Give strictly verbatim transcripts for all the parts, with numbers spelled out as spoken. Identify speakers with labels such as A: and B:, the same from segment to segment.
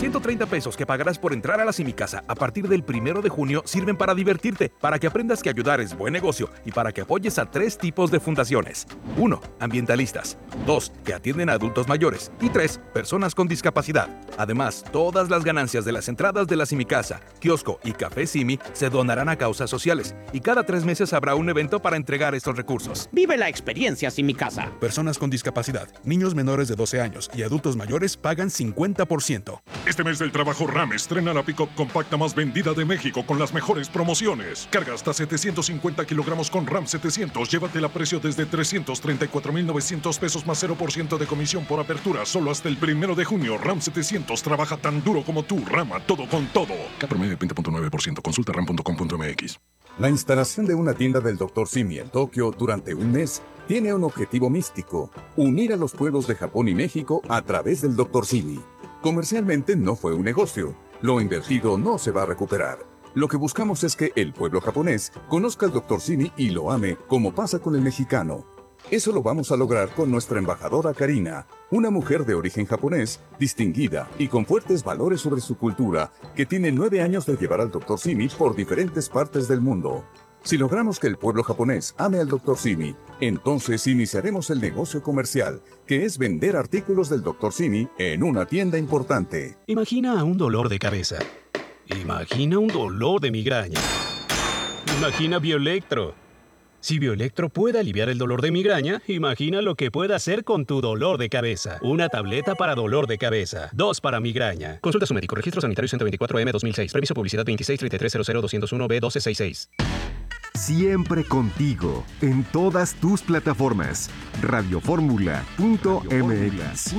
A: ciento treinta pesos que pagarás por entrar a la Simicasa a partir del primero de junio sirven para divertirte, para que aprendas que ayudar es buen negocio y para que apoyes a tres tipos de fundaciones. uno. Ambientalistas. dos. Que atienden a adultos mayores. Y tres. Personas con discapacidad. Además, todas las ganancias de las entradas de la Simicasa, kiosco y café Simi se donarán a causas sociales. Y cada tres meses habrá un evento para entregar estos recursos.
B: Vive la experiencia Simicasa.
A: Personas con discapacidad, niños menores de doce años y adultos mayores pagan cincuenta por ciento.
C: Este mes del trabajo RAM estrena la pick-up compacta más vendida de México con las mejores promociones. Carga hasta setecientos cincuenta kilogramos con RAM setecientos. Llévatela a precio desde trescientos treinta y cuatro mil novecientos pesos más cero por ciento de comisión por apertura. Solo hasta el primero de junio. RAM setecientos trabaja tan duro como tú. Rama todo con todo. K promedio veinte punto nueve por ciento. Consulta ram punto com punto m x.
D: La instalación de una tienda del doctor Simi en Tokio durante un mes tiene un objetivo místico: unir a los pueblos de Japón y México a través del doctor Simi. Comercialmente no fue un negocio. Lo invertido no se va a recuperar. Lo que buscamos es que el pueblo japonés conozca al doctor Simi y lo ame, como pasa con el mexicano. Eso lo vamos a lograr con nuestra embajadora Karina, una mujer de origen japonés, distinguida y con fuertes valores sobre su cultura, que tiene nueve años de llevar al doctor Simi por diferentes partes del mundo. Si logramos que el pueblo japonés ame al doctor Simi, entonces iniciaremos el negocio comercial, que es vender artículos del doctor Simi en una tienda importante.
E: Imagina un dolor de cabeza. Imagina un dolor de migraña. Imagina Bioelectro. Si Bioelectro puede aliviar el dolor de migraña, imagina lo que puede hacer con tu dolor de cabeza. Una tableta para dolor de cabeza. Dos para migraña. Consulta a su médico. Registro sanitario ciento veinticuatro M dos mil seis. Permiso publicidad veintiséis treinta y tres cero cero dos cero uno B doce sesenta y seis.
F: Siempre contigo, en todas tus plataformas. radioformula punto m x.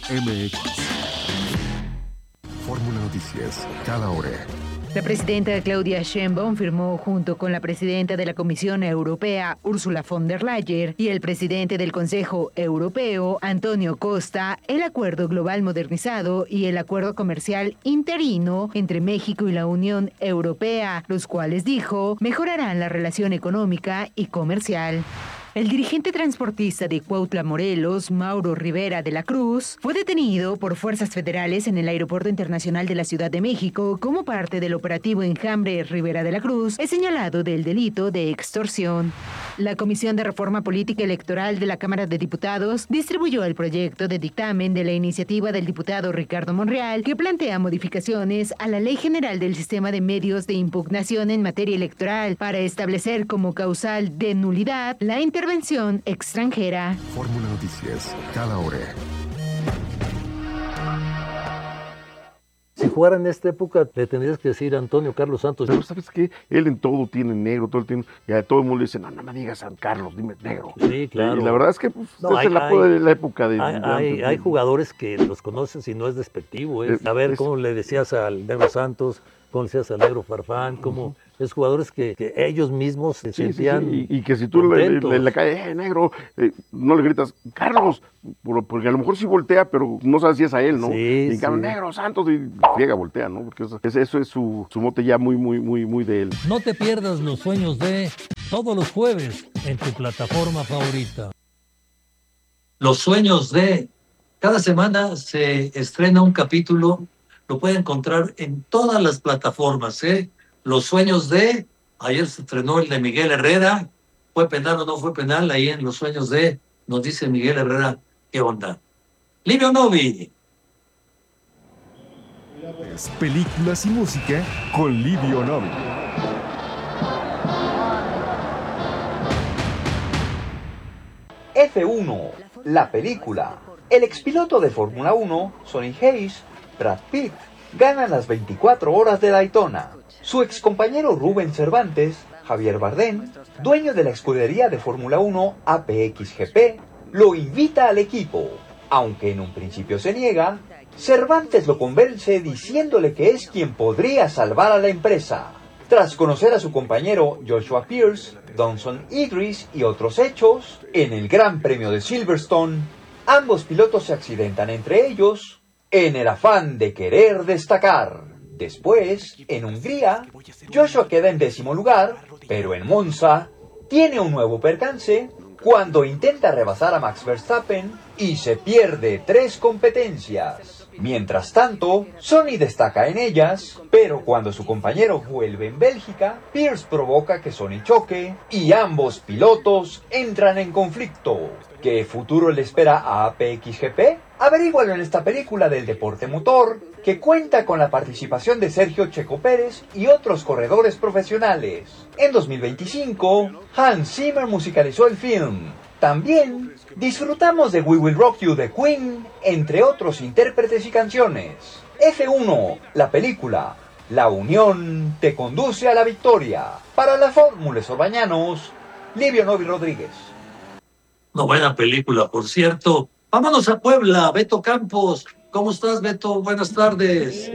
F: Fórmula Noticias, cada hora.
G: La presidenta Claudia Sheinbaum firmó junto con la presidenta de la Comisión Europea, Ursula von der Leyen, y el presidente del Consejo Europeo, Antonio Costa, el Acuerdo Global Modernizado y el Acuerdo Comercial Interino entre México y la Unión Europea, los cuales, dijo, mejorarán la relación económica y comercial. El dirigente transportista de Cuautla, Morelos, Mauro Rivera de la Cruz, fue detenido por fuerzas federales en el Aeropuerto Internacional de la Ciudad de México como parte del operativo Enjambre. Rivera de la Cruz es señalado del delito de extorsión. La Comisión de Reforma Política Electoral de la Cámara de Diputados distribuyó el proyecto de dictamen de la iniciativa del diputado Ricardo Monreal, que plantea modificaciones a la Ley General del Sistema de Medios de Impugnación en materia electoral para establecer como causal de nulidad la intervención Intervención extranjera.
F: Fórmula Noticias, cada hora.
H: Si jugara en esta época, le tendrías que decir a Antonio Carlos Santos.
I: Pero ¿sabes qué? Él en todo tiene negro, todo el tiene, y a todo el mundo le dice, no, no me digas San Carlos, dime negro.
H: Sí, claro.
I: Y la verdad es que pues,
H: no,
I: esa
H: hay,
I: es la,
H: hay,
I: de la época de...
H: Hay,
I: de
H: hay, hay jugadores que los conoces y no es despectivo. ¿eh? A ver, es, ¿cómo le decías al negro Santos? ¿Cómo le decías al negro Farfán? ¿Cómo...? Uh-huh. Es jugadores que, que ellos mismos se sí, sentían
I: sí, sí. Y, y que si tú le, le, le caes, eh, negro, eh, no le gritas, Carlos, porque a lo mejor sí voltea, pero no sabes si es a él, ¿no?
H: Sí,
I: y en
H: sí.
I: cambio, negro, Santos, y friega, voltea, ¿no? Porque eso, eso es su, su mote ya muy, muy, muy, muy de él.
J: No te pierdas Los Sueños de todos los jueves en tu plataforma favorita.
K: Los Sueños de... Cada semana se estrena un capítulo, lo puede encontrar en todas las plataformas, ¿eh? Los Sueños de, ayer se estrenó el de Miguel Herrera, ¿fue penal o no fue penal? Ahí en Los Sueños de, nos dice Miguel Herrera, ¿qué onda? Livio Novi.
F: Películas y música con Livio Novi.
L: F uno, la película. El expiloto de Fórmula uno, Sonny Hayes, Brad Pitt, ganan las veinticuatro horas de Daytona. Su excompañero Rubén Cervantes, Javier Bardem, dueño de la escudería de Fórmula uno A P X G P, lo invita al equipo. Aunque en un principio se niega, Cervantes lo convence diciéndole que es quien podría salvar a la empresa. Tras conocer a su compañero Joshua Pierce, Donson Idris y otros hechos, en el Gran Premio de Silverstone, ambos pilotos se accidentan entre ellos en el afán de querer destacar. Después, en Hungría, Joshua queda en décimo lugar, pero en Monza tiene un nuevo percance cuando intenta rebasar a Max Verstappen y se pierde tres competencias. Mientras tanto, Sonny destaca en ellas, pero cuando su compañero vuelve en Bélgica, Pierce provoca que Sonny choque y ambos pilotos entran en conflicto. ¿Qué futuro le espera a A P X G P? Averígualo en esta película del deporte motor, que cuenta con la participación de Sergio Checo Pérez y otros corredores profesionales. En dos mil veinticinco, Hans Zimmer musicalizó el film. También disfrutamos de We Will Rock You de Queen, entre otros intérpretes y canciones. F uno, la película. La unión te conduce a la victoria. Para la Fórmula Sorbañanos, Livio Novi Rodríguez.
K: Una buena película, por cierto. Vámonos a Puebla, Beto Campos. ¿Cómo estás, Beto? Buenas tardes.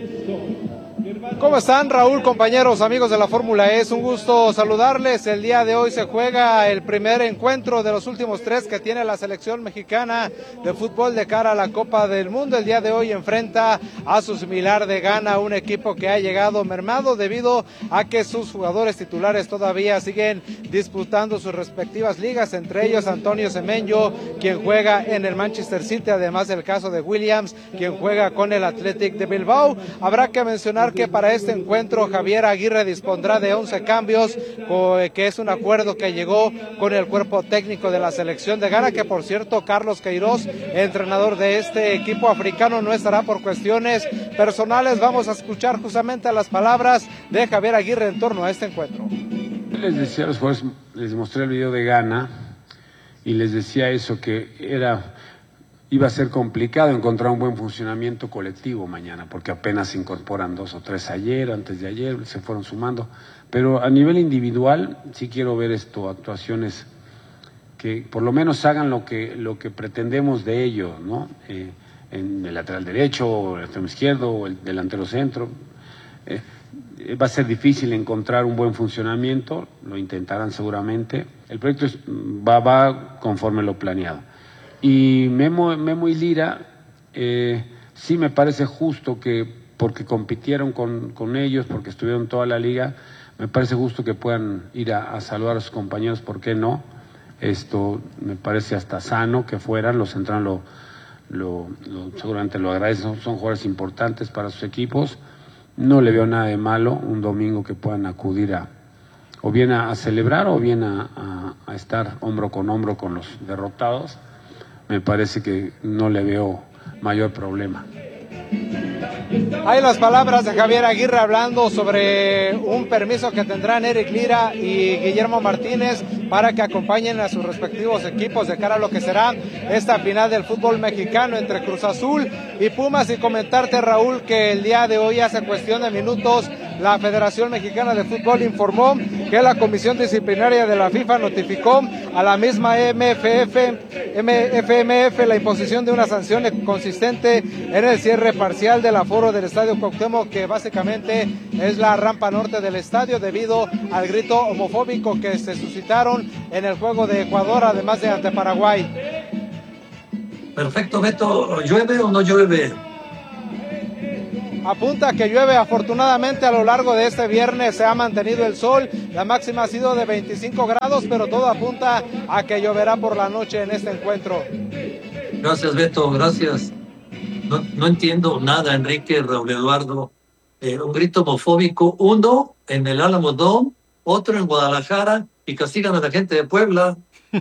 M: ¿Cómo están, Raúl, compañeros, amigos de la Fórmula E? Es un gusto saludarles. El día de hoy se juega el primer encuentro de los últimos tres que tiene la selección mexicana de fútbol de cara a la Copa del Mundo. El día de hoy enfrenta a su similar de Ghana, un equipo que ha llegado mermado debido a que sus jugadores titulares todavía siguen disputando sus respectivas ligas, entre ellos Antonio Semenyo, quien juega en el Manchester City, además del caso de Williams, quien juega con el Athletic de Bilbao. Habrá que mencionar que para este encuentro Javier Aguirre dispondrá de once cambios, que es un acuerdo que llegó con el cuerpo técnico de la selección de Ghana, que por cierto Carlos Queiroz, entrenador de este equipo africano, no estará por cuestiones personales. Vamos a escuchar justamente las palabras de Javier Aguirre en torno a este encuentro.
N: Les decía a los jugadores, les mostré el video de Ghana y les decía eso, que era... iba a ser complicado encontrar un buen funcionamiento colectivo mañana, porque apenas se incorporan dos o tres ayer, antes de ayer, se fueron sumando. Pero a nivel individual, sí quiero ver esto, actuaciones que por lo menos hagan lo que, lo que pretendemos de ellos, ¿no? Eh, en el lateral derecho, o el extremo izquierdo, o el delantero centro. Eh, va a ser difícil encontrar un buen funcionamiento, lo intentarán seguramente. El proyecto es, va, va conforme lo planeado. Y Memo, Memo y Lira, eh, sí me parece justo que, porque compitieron con, con ellos, porque estuvieron toda la liga, me parece justo que puedan ir a, a saludar a sus compañeros, ¿por qué no? Esto me parece hasta sano que fueran, los centrales lo, lo, lo, seguramente lo agradecen, son, son jugadores importantes para sus equipos. No le veo nada de malo un domingo que puedan acudir a, o bien a, a celebrar, o bien a, a, a estar hombro con hombro con los derrotados. Me parece que no le veo mayor problema.
M: Hay las palabras de Javier Aguirre hablando sobre un permiso que tendrán Eric Lira y Guillermo Martínez para que acompañen a sus respectivos equipos de cara a lo que será esta final del fútbol mexicano entre Cruz Azul y Pumas. Y comentarte, Raúl, que el día de hoy, hace cuestión de minutos, la Federación Mexicana de Fútbol informó que la Comisión Disciplinaria de la FIFA notificó a la misma M F F, F M F la imposición de una sanción consistente en el cierre parcial del aforo del Estadio Cuauhtémoc, que básicamente es la rampa norte del estadio, debido al grito homofóbico que se suscitaron en el juego de Ecuador, además de ante Paraguay.
K: Perfecto, Beto. ¿Llueve o no llueve?
M: Apunta que llueve. Afortunadamente, a lo largo de este viernes se ha mantenido el sol, la máxima ha sido de veinticinco grados, pero todo apunta a que lloverá por la noche en este encuentro.
K: Gracias, Beto, gracias. No, no entiendo nada, Enrique, Raúl Eduardo. Eh, un grito homofóbico, uno en el Álamo Dome, otro en Guadalajara, y castigan a la gente de Puebla.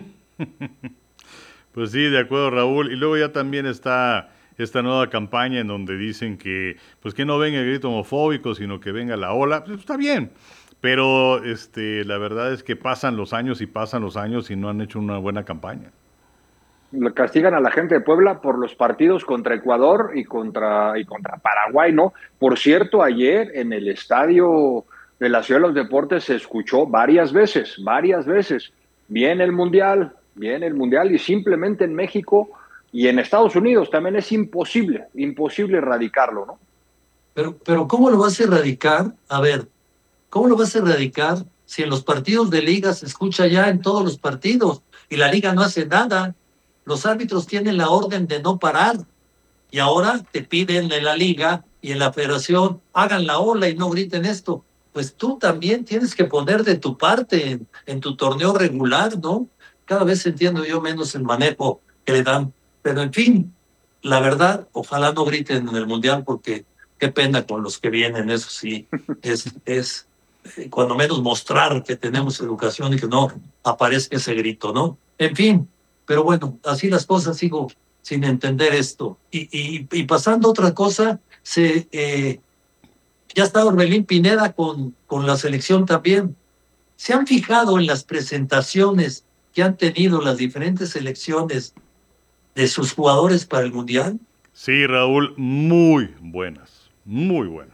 O: Pues sí, de acuerdo, Raúl. Y luego ya también está esta nueva campaña en donde dicen que pues que no venga el grito homofóbico, sino que venga la ola. Pues está bien, pero este, la verdad es que pasan los años y pasan los años y no han hecho una buena campaña.
P: Castigan a la gente de Puebla por los partidos contra Ecuador y contra, y contra Paraguay, ¿no? Por cierto, ayer en el estadio de la Ciudad de los Deportes se escuchó varias veces, varias veces, viene el Mundial, viene el Mundial, y simplemente en México y en Estados Unidos también es imposible, imposible erradicarlo, ¿no?
K: Pero, pero ¿cómo lo vas a erradicar? A ver, ¿cómo lo vas a erradicar si en los partidos de liga se escucha ya en todos los partidos y la liga no hace nada? Los árbitros tienen la orden de no parar y ahora te piden en la liga y en la federación, hagan la ola y no griten esto. Pues tú también tienes que poner de tu parte en, en tu torneo regular, ¿no? Cada vez entiendo yo menos el manejo que le dan. Pero en fin, la verdad, ojalá no griten en el Mundial porque qué pena con los que vienen, eso sí, es, es eh, cuando menos mostrar que tenemos educación y que no aparezca ese grito, ¿no? En fin, pero bueno, así las cosas, sigo sin entender esto. Y, y, y pasando a otra cosa, se, eh, ya está Orbelín Pineda con, con la selección también. ¿Se han fijado en las presentaciones que han tenido las diferentes selecciones de sus jugadores para el Mundial?
O: Sí, Raúl, muy buenas, muy buenas.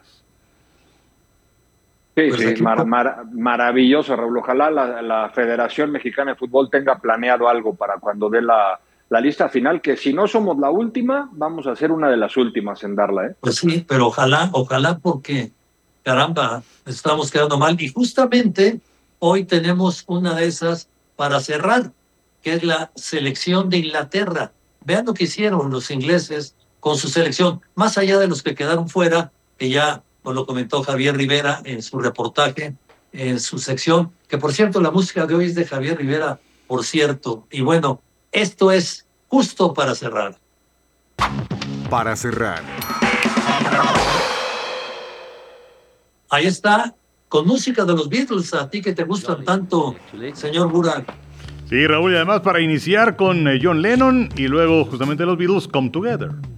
P: Sí,
K: Pues
P: sí,
K: aquí-
P: mar- mar- maravilloso, Raúl. Ojalá la, la Federación Mexicana de Fútbol tenga planeado algo para cuando dé la, la lista final, que si no somos la última, vamos a ser una de las últimas en darla, ¿eh?
K: Pues sí, pero ojalá, ojalá porque, caramba, estamos quedando mal. Y justamente hoy tenemos una de esas para cerrar, que es la selección de Inglaterra. Vean lo que hicieron los ingleses con su selección, más allá de los que quedaron fuera, que ya nos lo comentó Javier Rivera en su reportaje, en su sección, que por cierto la música de hoy es de Javier Rivera, por cierto. Y bueno, esto es justo para cerrar.
Q: Para cerrar.
K: Ahí está, con música de los Beatles, a ti que te gustan tanto, señor Burak.
O: Sí, Raúl, y además para iniciar con eh, John Lennon y luego justamente los Beatles Come Together.